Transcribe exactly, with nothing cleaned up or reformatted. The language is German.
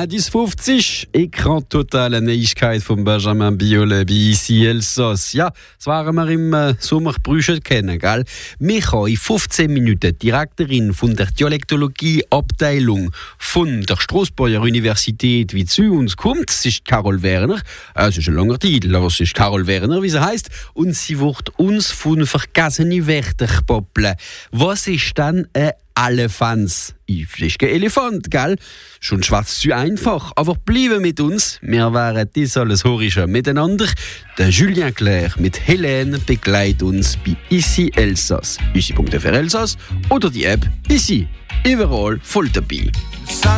bis fünfzig. Ekran total, eine Neuigkeit von Benjamin Biolay bei Ici Elsass. Ja, das waren wir im äh, Sommer Brüche kennen, gell? Micha, in fünfzehn Minuten Direktorin von der Dialektologie-Abteilung von der Strassburger Universität, wie zu uns kommt. Es ist Carol Werner. Äh, es ist ein langer Titel, aber es ist Carol Werner, wie sie heißt. Und sie wird uns von vergessenen Wörtern babbeln. Was ist dann ein Elefant? Ich ist kein Elefant, gell? Schon schwarz zu einfach, aber bleiben mit uns. Wir wären das alles horischer miteinander. Der Julien Clerc mit Helene begleitet uns bei Ici Elsass. Ici punkt f r Elsass oder die App Ici. Überall voll dabei.